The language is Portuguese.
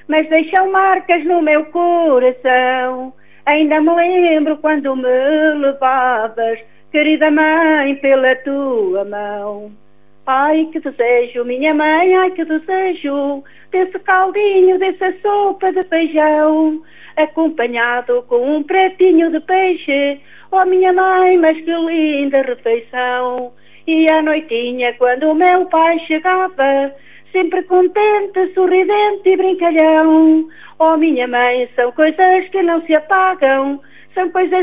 mas deixam marcas no meu coração. Ainda me lembro quando me levavas, querida mãe, pela tua mão. Ai, que desejo, minha mãe, ai, que desejo desse caldinho, dessa sopa de feijão, acompanhado com um pratinho de peixe. Oh, minha mãe, mas que linda refeição. E à noitinha, quando o meu pai chegava, sempre contente, sorridente e brincalhão. Oh, minha mãe, são coisas que não se apagam, são coisas